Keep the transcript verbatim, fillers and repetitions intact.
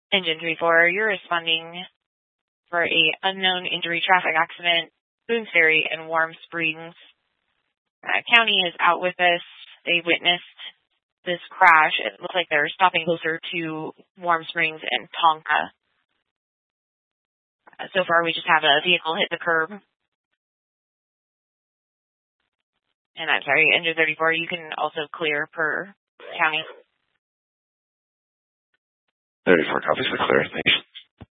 Engine three four, you're responding for a unknown injury traffic accident, Boones Ferry and Warm Springs. Uh, county is out with this. They witnessed this crash. It looks like they're stopping closer to Warm Springs and Tonka. Uh, so far, we just have a vehicle hit the curb. And I'm sorry, Engine thirty-four, you can also clear per county. thirty-four copies are clear. Thanks.